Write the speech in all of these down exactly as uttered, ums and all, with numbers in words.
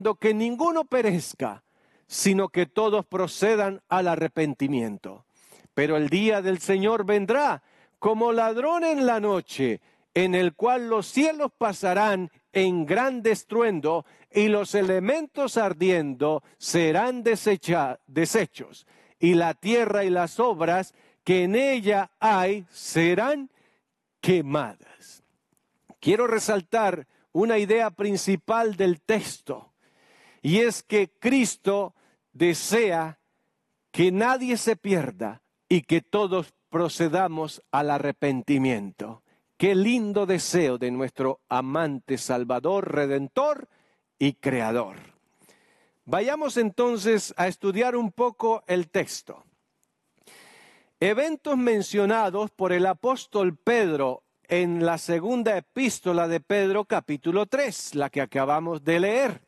que ninguno perezca, sino que todos procedan al arrepentimiento. Pero el día del Señor vendrá como ladrón en la noche, en el cual los cielos pasarán en gran estruendo y los elementos ardiendo serán desecha, deshechos, y la tierra y las obras que en ella hay serán quemadas. Quiero resaltar una idea principal del texto, y es que Cristo desea que nadie se pierda y que todos procedamos al arrepentimiento. Qué lindo deseo de nuestro amante Salvador, Redentor y Creador. Vayamos entonces a estudiar un poco el texto. Eventos mencionados por el apóstol Pedro en la segunda epístola de Pedro, capítulo tres, la que acabamos de leer.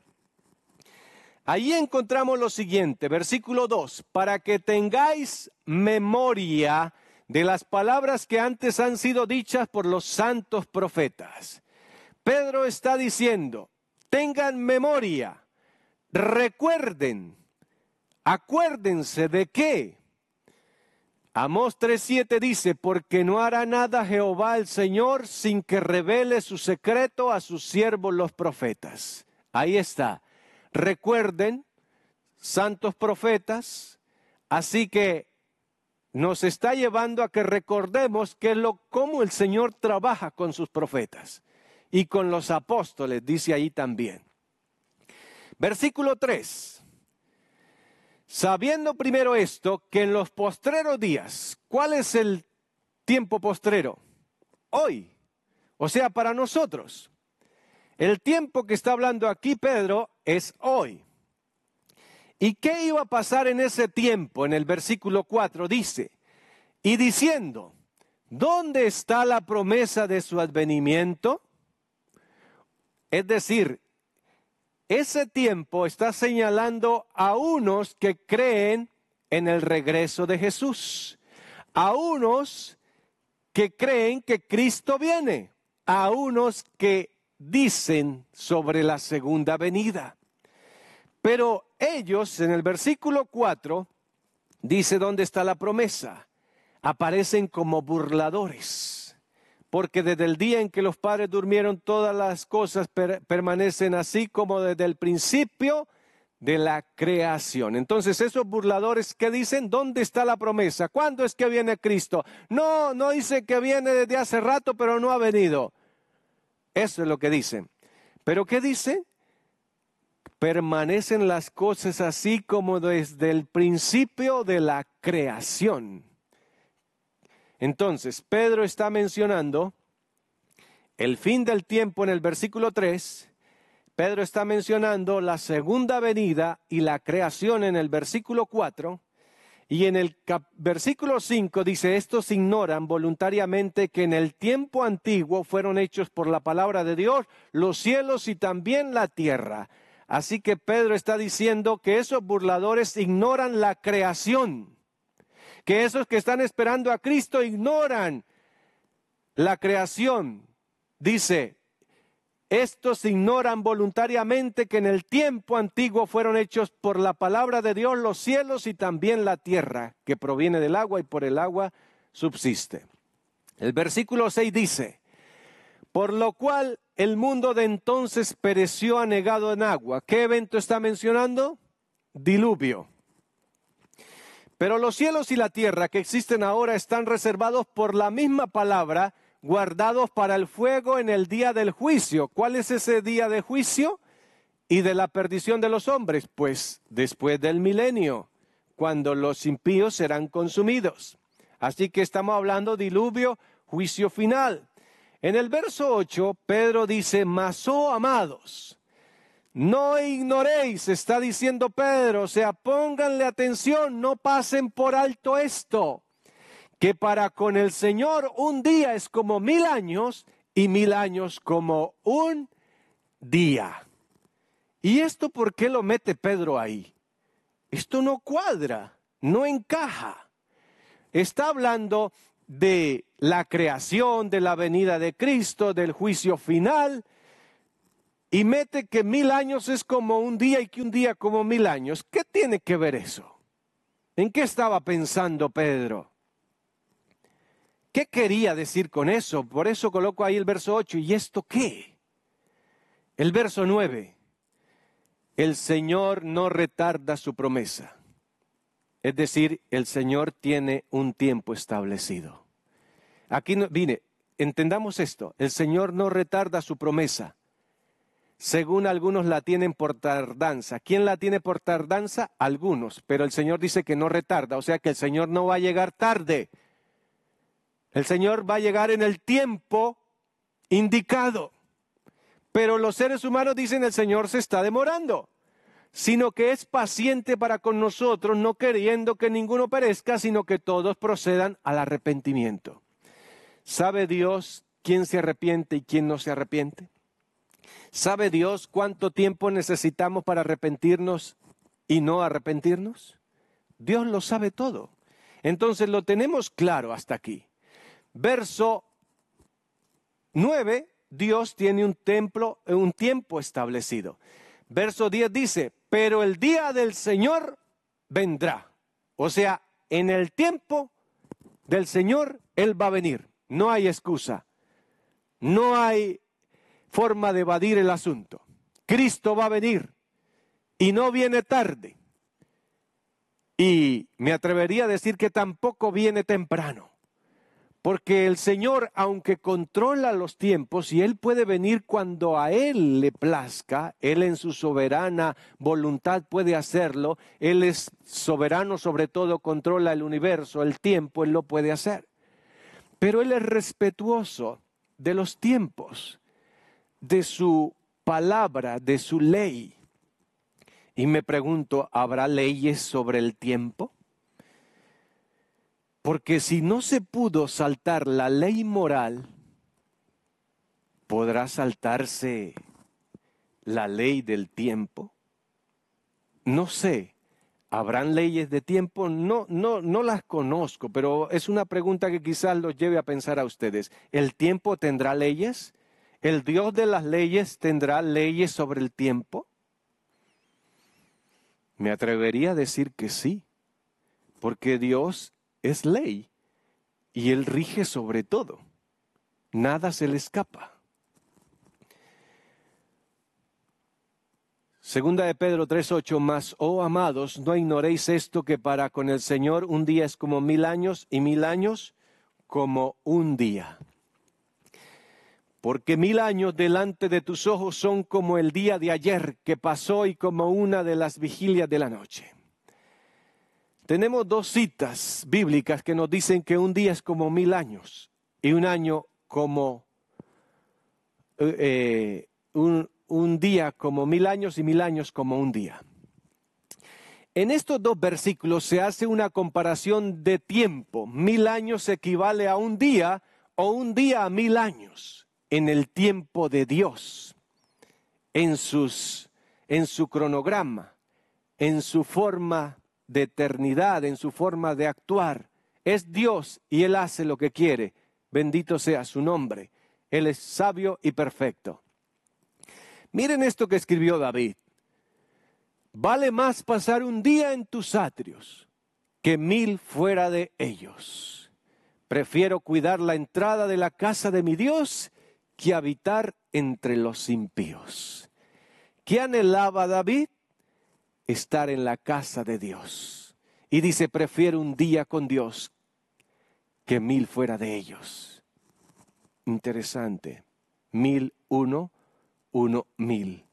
Allí encontramos lo siguiente, versículo dos, para que tengáis memoria de las palabras que antes han sido dichas por los santos profetas. Pedro está diciendo, tengan memoria, recuerden, acuérdense de qué. Amós tres siete dice, porque no hará nada Jehová el Señor sin que revele su secreto a sus siervos los profetas. Ahí está. Recuerden, santos profetas, así que nos está llevando a que recordemos que lo, cómo el Señor trabaja con sus profetas y con los apóstoles, dice ahí también. Versículo tres. Sabiendo primero esto, que en los postreros días, ¿cuál es el tiempo postrero? Hoy, o sea, para nosotros. El tiempo que está hablando aquí Pedro es hoy. ¿Y qué iba a pasar en ese tiempo? En el versículo cuatro dice, y diciendo, ¿dónde está la promesa de su advenimiento? Es decir, ese tiempo está señalando a unos que creen en el regreso de Jesús, a unos que creen que Cristo viene, a unos que dicen sobre la segunda venida. Pero ellos, en el versículo cuatro, dice dónde está la promesa. Aparecen como burladores, porque desde el día en que los padres durmieron todas las cosas per- permanecen así como desde el principio de la creación. Entonces esos burladores que dicen, ¿dónde está la promesa? ¿Cuándo es que viene Cristo? No, no dice que viene desde hace rato, pero no ha venido. Eso es lo que dicen. ¿Pero qué dicen? Permanecen las cosas así como desde el principio de la creación. Entonces, Pedro está mencionando el fin del tiempo en el versículo tres. Pedro está mencionando la segunda venida y la creación en el versículo cuatro. Y en el cap- versículo cinco dice, estos ignoran voluntariamente que en el tiempo antiguo fueron hechos por la palabra de Dios los cielos y también la tierra. Así que Pedro está diciendo que esos burladores ignoran la creación, que esos que están esperando a Cristo ignoran la creación. Dice, estos ignoran voluntariamente que en el tiempo antiguo fueron hechos por la palabra de Dios los cielos y también la tierra, que proviene del agua y por el agua subsiste. El versículo seis dice, por lo cual el mundo de entonces pereció anegado en agua. ¿Qué evento está mencionando? Diluvio. Pero los cielos y la tierra que existen ahora están reservados por la misma palabra, guardados para el fuego en el día del juicio. ¿Cuál es ese día de juicio y de la perdición de los hombres? Pues después del milenio, cuando los impíos serán consumidos. Así que estamos hablando de diluvio, juicio final. En el verso ocho, Pedro dice, mas oh amados, no ignoréis, está diciendo Pedro, o sea, pónganle atención, no pasen por alto esto, que para con el Señor un día es como mil años y mil años como un día. ¿Y esto por qué lo mete Pedro ahí? Esto no cuadra, no encaja. Está hablando de la creación, de la venida de Cristo, del juicio final. y mete que mil años es como un día y que un día como mil años. ¿Qué tiene que ver eso? ¿En qué estaba pensando Pedro? ¿Qué quería decir con eso? Por eso coloco ahí el verso ocho. ¿Y esto qué? El verso nueve. El Señor no retarda su promesa. Es decir, el Señor tiene un tiempo establecido. Aquí, no, mire, entendamos esto. El Señor no retarda su promesa. Según algunos la tienen por tardanza. ¿Quién la tiene por tardanza? Algunos. Pero el Señor dice que no retarda. O sea que el Señor no va a llegar tarde. El Señor va a llegar en el tiempo indicado. Pero los seres humanos dicen el Señor se está demorando. Sino que es paciente para con nosotros, no queriendo que ninguno perezca, sino que todos procedan al arrepentimiento. ¿Sabe Dios quién se arrepiente y quién no se arrepiente? ¿Sabe Dios cuánto tiempo necesitamos para arrepentirnos y no arrepentirnos? Dios lo sabe todo. Entonces lo tenemos claro hasta aquí. Verso nueve, Dios tiene un templo, un tiempo establecido. Verso diez dice, pero el día del Señor vendrá. O sea, en el tiempo del Señor, Él va a venir. No hay excusa. No hay forma de evadir el asunto. Cristo va a venir y no viene tarde. Y me atrevería a decir que tampoco viene temprano. Porque el Señor, aunque controla los tiempos y Él puede venir cuando a Él le plazca, Él en su soberana voluntad puede hacerlo, Él es soberano, sobre todo controla el universo, el tiempo, Él lo puede hacer. Pero Él es respetuoso de los tiempos, de su palabra, de su ley. Y me pregunto, ¿habrá leyes sobre el tiempo? Porque si no se pudo saltar la ley moral, ¿podrá saltarse la ley del tiempo? No sé, ¿habrán leyes de tiempo? No, no, no las conozco, pero es una pregunta que quizás los lleve a pensar a ustedes. ¿El tiempo tendrá leyes? ¿El Dios de las leyes tendrá leyes sobre el tiempo? Me atrevería a decir que sí, porque Dios es ley y Él rige sobre todo. Nada se le escapa. Segunda de Pedro tres ocho, mas, oh amados, no ignoréis esto, que para con el Señor un día es como mil años y mil años como un día. Porque mil años delante de tus ojos son como el día de ayer que pasó y como una de las vigilias de la noche. Tenemos dos citas bíblicas que nos dicen que un día es como mil años y un año como eh, un, un día como mil años y mil años como un día. En estos dos versículos se hace una comparación de tiempo. Mil años equivale a un día o un día a mil años en el tiempo de Dios, en, sus, en su cronograma, en su forma de eternidad, en su forma de actuar. Es Dios y Él hace lo que quiere. Bendito sea su nombre. Él es sabio y perfecto. Miren esto que escribió David. Vale más pasar un día en tus atrios que mil fuera de ellos. Prefiero cuidar la entrada de la casa de mi Dios que habitar entre los impíos. ¿Qué anhelaba David? Estar en la casa de Dios. Y dice, prefiero un día con Dios que mil fuera de ellos. Interesante. Mil, uno, uno, mil.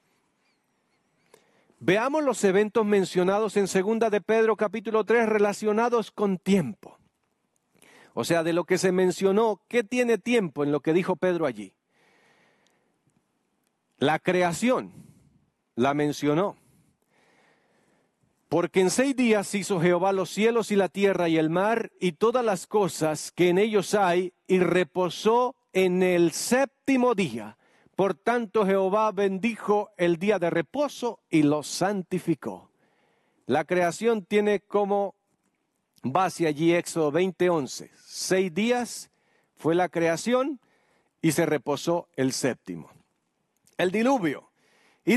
Veamos los eventos mencionados en segunda de Pedro capítulo tres relacionados con tiempo. O sea, de lo que se mencionó, ¿qué tiene tiempo en lo que dijo Pedro allí? La creación, la mencionó. Porque en seis días hizo Jehová los cielos y la tierra y el mar y todas las cosas que en ellos hay, y reposó en el séptimo día. Por tanto, Jehová bendijo el día de reposo y lo santificó. La creación tiene como base allí Éxodo veinte once. Seis días fue la creación y se reposó el séptimo. el diluvio.